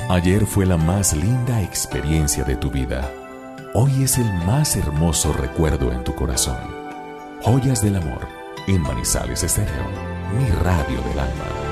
Ayer fue la más linda experiencia de tu vida. Hoy es el más hermoso recuerdo en tu corazón. Joyas del amor en Manizales Estéreo, mi radio del alma.